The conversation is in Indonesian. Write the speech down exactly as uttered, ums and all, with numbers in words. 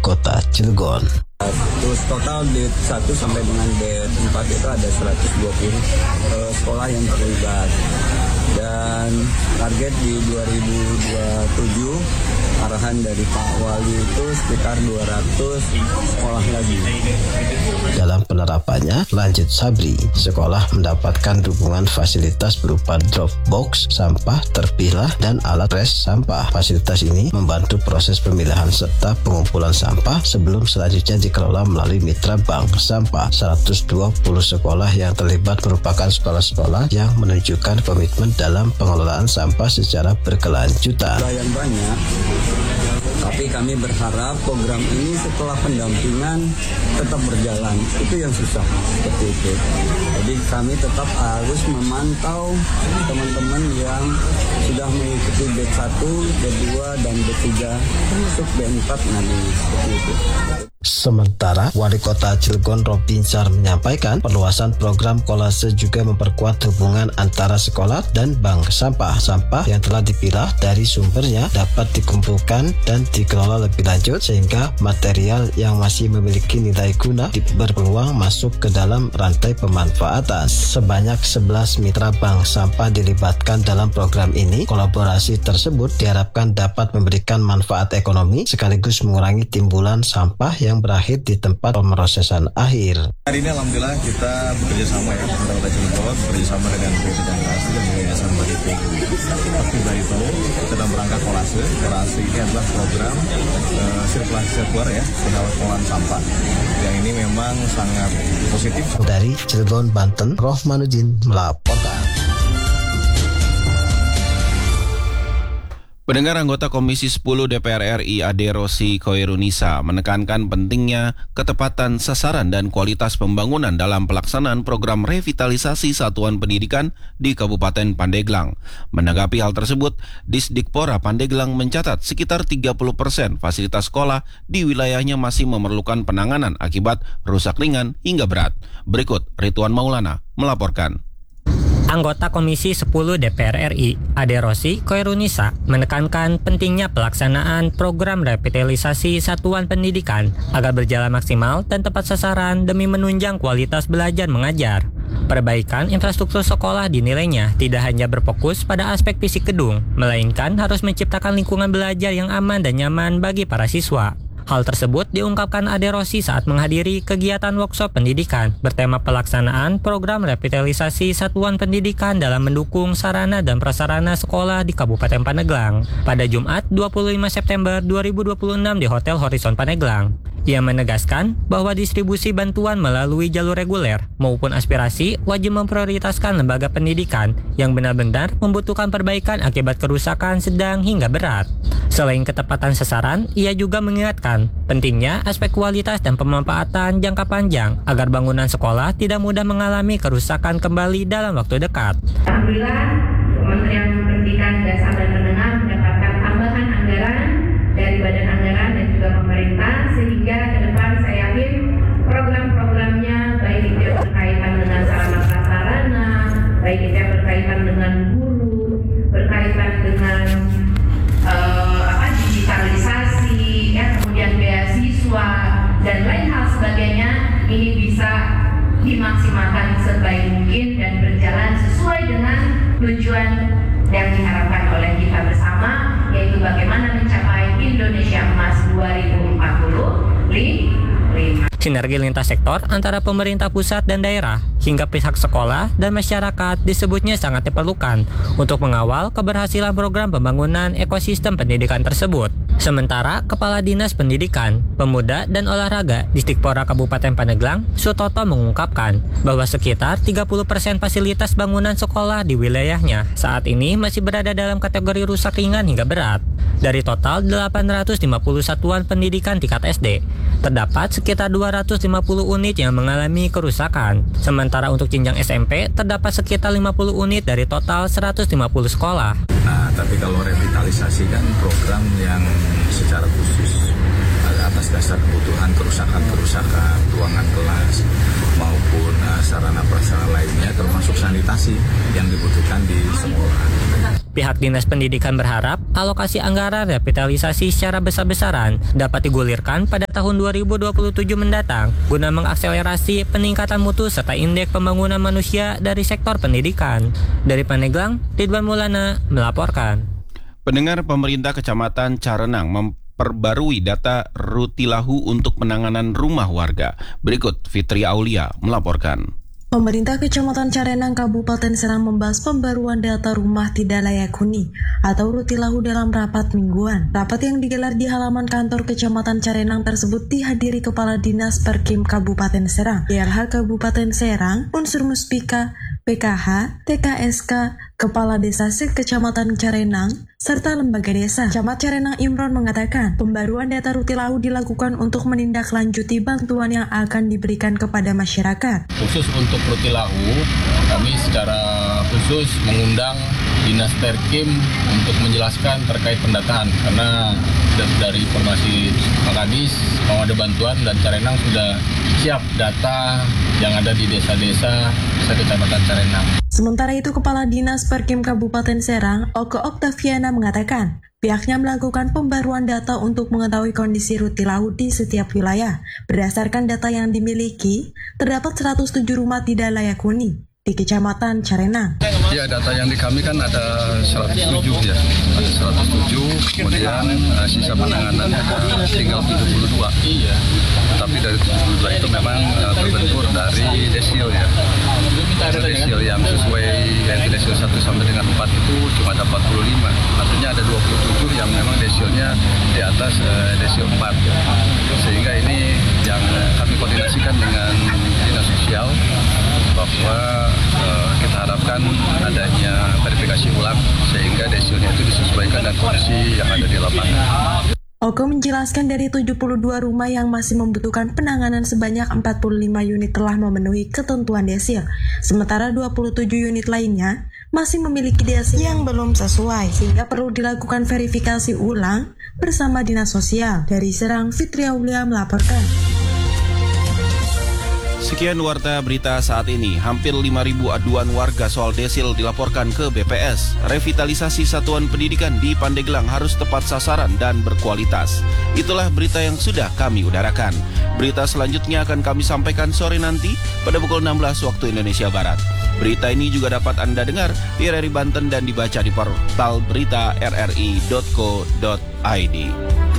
Kota Cilegon. Terus total D satu sampai dengan D empat itu ada seratus dua puluh uh, sekolah yang terlibat. Dan target di dua ribu dua puluh tujuh arahan dari Pak Wali itu sekitar dua ratus sekolah lagi. Dalam penerapannya, lanjut Sabri, sekolah mendapatkan dukungan fasilitas berupa drop box, sampah terpilah, dan alat res sampah. Fasilitas ini membantu proses pemilahan serta pengumpulan sampah sebelum selanjutnya dikelola melalui mitra bank sampah. seratus dua puluh sekolah yang terlibat merupakan sekolah-sekolah yang menunjukkan komitmen dalam pengelolaan sampah secara berkelanjutan. Yang banyak, tapi kami berharap program ini setelah pendampingan tetap berjalan. Itu yang susah, seperti itu. Jadi kami tetap harus memantau teman-teman yang sudah mengikuti D satu, D dua, dan D tiga, termasuk D empat nanti, seperti itu. Sementara Wali Kota Cilegon Robinsar menyampaikan perluasan program kolase juga memperkuat hubungan antara sekolah dan bank sampah. Sampah yang telah dipilah dari sumbernya dapat dikumpulkan dan dikelola lebih lanjut sehingga material yang masih memiliki nilai guna berpeluang masuk ke dalam rantai pemanfaatan. Sebanyak sebelas mitra bank sampah dilibatkan dalam program ini. Kolaborasi tersebut diharapkan dapat memberikan manfaat ekonomi sekaligus mengurangi timbulan sampah yang berakhir di tempat pemrosesan akhir. Hari ini alhamdulillah kita bekerja sama ya, Pemerintah Kota Cilegon bekerja sama dengan B P dan Kasih dan Yayasan Barito. Seperti Barito, sedang berangkat kolase. Kolase ini adalah program uh, sirkulasi sirkular ya, pengelolaan sampah. Yang ini memang sangat positif. Dari Cilegon, Banten, Rohmanuddin melaporkan. Pendengar, anggota Komisi sepuluh D P R R I Ade Rosi Koirunisa menekankan pentingnya ketepatan sasaran dan kualitas pembangunan dalam pelaksanaan program revitalisasi satuan pendidikan di Kabupaten Pandeglang. Menanggapi hal tersebut, Disdikpora Pandeglang mencatat sekitar tiga puluh persen fasilitas sekolah di wilayahnya masih memerlukan penanganan akibat rusak ringan hingga berat. Berikut Ridwan Maulana melaporkan. Anggota Komisi sepuluh D P R R I, Ade Rosi Koirunisa, menekankan pentingnya pelaksanaan program revitalisasi satuan pendidikan agar berjalan maksimal dan tepat sasaran demi menunjang kualitas belajar mengajar. Perbaikan infrastruktur sekolah dinilainya tidak hanya berfokus pada aspek fisik gedung, melainkan harus menciptakan lingkungan belajar yang aman dan nyaman bagi para siswa. Hal tersebut diungkapkan Ade Rosi saat menghadiri kegiatan workshop pendidikan bertema pelaksanaan program revitalisasi satuan pendidikan dalam mendukung sarana dan prasarana sekolah di Kabupaten Pandeglang pada Jumat dua puluh lima September dua ribu dua puluh enam di Hotel Horizon Pandeglang. Ia menegaskan bahwa distribusi bantuan melalui jalur reguler maupun aspirasi wajib memprioritaskan lembaga pendidikan yang benar-benar membutuhkan perbaikan akibat kerusakan sedang hingga berat. Selain ketepatan sasaran, ia juga mengingatkan pentingnya aspek kualitas dan pemanfaatan jangka panjang agar bangunan sekolah tidak mudah mengalami kerusakan kembali dalam waktu dekat. Alhamdulillah, Kementerian Pendidikan Dasar dan Menengah mendapatkan tambahan anggaran dari Badan Anggaran dan juga pemerintah, sehingga ke depan saya yakin program-programnya baik itu yang berkaitan dengan sarana prasarana, baik itu yang berkaitan dengan guru, berkaitan dengan uh, apa digitalisasi, ya, kemudian beasiswa dan lain hal sebagainya, ini bisa dimaksimalkan sebaik mungkin dan berjalan sesuai dengan tujuan yang diharapkan oleh kita bersama, yaitu bagaimana mencapai Indonesia Emas dua ribu empat puluh lima. Sinergi lintas sektor antara pemerintah pusat dan daerah hingga pihak sekolah dan masyarakat disebutnya sangat diperlukan untuk mengawal keberhasilan program pembangunan ekosistem pendidikan tersebut. Sementara Kepala Dinas Pendidikan, Pemuda dan Olahraga Disdikpora Kabupaten Pandeglang, Sutoto, mengungkapkan bahwa sekitar tiga puluh persen fasilitas bangunan sekolah di wilayahnya saat ini masih berada dalam kategori rusak ringan hingga berat. Dari total delapan ratus lima puluh satuan pendidikan tingkat S D, terdapat sekitar dua ratus lima puluh unit yang mengalami kerusakan. Sementara untuk jenjang S M P, terdapat sekitar lima puluh unit dari total seratus lima puluh sekolah. Nah, tapi kalau revitalisasi kan program yang secara khusus atas dasar kebutuhan kerusakan-kerusakan ruangan kelas maupun maupun uh, sarana prasarana lainnya termasuk sanitasi yang dibutuhkan di sekolah. Pihak Dinas Pendidikan berharap alokasi anggaran revitalisasi secara besar-besaran dapat digulirkan pada tahun dua ribu dua puluh tujuh mendatang guna mengakselerasi peningkatan mutu serta indeks pembangunan manusia dari sektor pendidikan. Dari Pandeglang, Ridwan Maulana melaporkan. Pendengar, pemerintah Kecamatan Carenang memperbarui data Rutilahu untuk penanganan rumah warga. Berikut Fitri Aulia melaporkan. Pemerintah Kecamatan Carenang, Kabupaten Serang membahas pembaruan data rumah tidak layak huni atau Rutilahu dalam rapat mingguan. Rapat yang digelar di halaman kantor Kecamatan Carenang tersebut dihadiri Kepala Dinas Perkim Kabupaten Serang, D L H Kabupaten Serang, unsur Muspika, P K H, T K S K, Kepala Desa se-Kecamatan Carenang, serta lembaga desa. Camat Carenang Imron mengatakan, pembaruan data Rutilahu dilakukan untuk menindaklanjuti bantuan yang akan diberikan kepada masyarakat. Khusus untuk Rutilahu, kami secara khusus mengundang Dinas Perkim untuk menjelaskan terkait pendataan, karena dari informasi Pak Kadis mau ada bantuan dan Carenang sudah siap data yang ada di desa-desa se-Kecamatan Carenang. Sementara itu, Kepala Dinas Perkim Kabupaten Serang, Oke Oktaviana mengatakan, pihaknya melakukan pembaruan data untuk mengetahui kondisi Rutilahu di setiap wilayah. Berdasarkan data yang dimiliki, terdapat seratus tujuh rumah tidak layak huni di Kecamatan Carenang. Ya, data yang di kami kan ada seratus tujuh ya, ada seratus tujuh, kemudian uh, sisa penanganannya tinggal tujuh puluh dua. Iya. Tapi dari tujuh puluh dua itu memang uh, terbentur dari desil ya. Desil yang sesuai yang desil satu sampai dengan empat itu cuma ada empat puluh lima. Artinya ada dua puluh tujuh yang memang desilnya di atas uh, desil empat. Sehingga ini yang uh, kami koordinasikan dengan Dinas Sosial bahwa uh, kita harapkan adanya verifikasi ulang sehingga desilnya itu disesuaikan dengan kondisi yang ada di lapangan. Oke menjelaskan dari tujuh puluh dua rumah yang masih membutuhkan penanganan sebanyak empat puluh lima unit telah memenuhi ketentuan desil. Sementara dua puluh tujuh unit lainnya masih memiliki desil yang belum sesuai sehingga perlu dilakukan verifikasi ulang bersama Dinas Sosial. Dari Serang, Fitri Aulia melaporkan. Sekian warta berita saat ini. Hampir lima ribu aduan warga soal desil dilaporkan ke B P S. Revitalisasi satuan pendidikan di Pandeglang harus tepat sasaran dan berkualitas. Itulah berita yang sudah kami udarakan. Berita selanjutnya akan kami sampaikan sore nanti pada pukul enam belas waktu Indonesia Barat. Berita ini juga dapat Anda dengar di R R I Banten dan dibaca di portal berita r r i dot co dot i d.